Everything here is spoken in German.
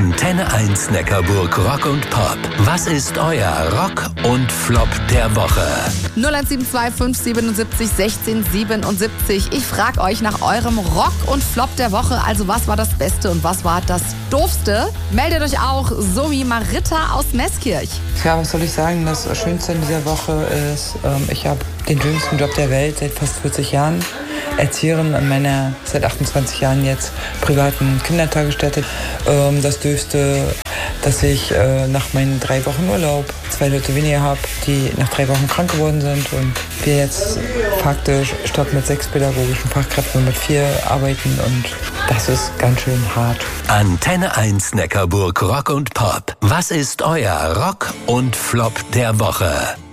Antenne 1 Neckarburg Rock und Pop. Was ist euer Rock und Flop der Woche? 0172 577 1677. Ich frage euch nach eurem Rock und Flop der Woche. Also was war das Beste und was war das Doofste? Meldet euch auch, so wie Marita aus Meßkirch. Ja, was soll ich sagen? Das Schönste in dieser Woche ist, ich habe den schönsten Job der Welt seit fast 40 Jahren. Erzieherin an meiner seit 28 Jahren jetzt privaten Kindertagesstätte. Das Dürfste, dass ich nach meinen 3 Wochen Urlaub 2 Leute weniger habe, die nach 3 Wochen krank geworden sind und wir jetzt faktisch statt mit 6 pädagogischen Fachkräften nur mit 4 arbeiten und das ist ganz schön hart. Antenne 1 Neckarburg Rock und Pop. Was ist euer Rock und Flop der Woche?